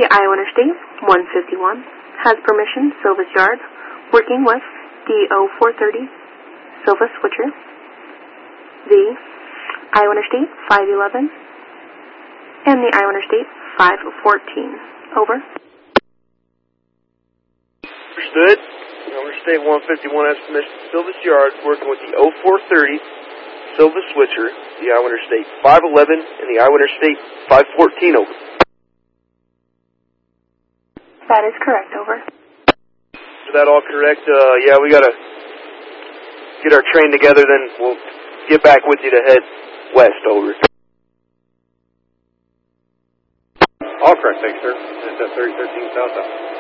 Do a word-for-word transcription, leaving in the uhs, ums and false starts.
The Iowa Interstate one fifty-one has permission, Silvis Yard, working with D O four thirty, Silva Switcher. The Iowa Interstate five eleven and the Iowa Interstate five fourteen. Over. Understood. Iowa Interstate one fifty-one has permission, Silvis Yard, working with the O four thirty, Silva Switcher, the Iowa Interstate five eleven and the Iowa Interstate five fourteen. Over. That is correct. Over. Is that all correct? Uh, yeah, we gotta get our train together, then we'll get back with you to head west. Over. All correct, thanks, sir. It's at thirty thirteen south.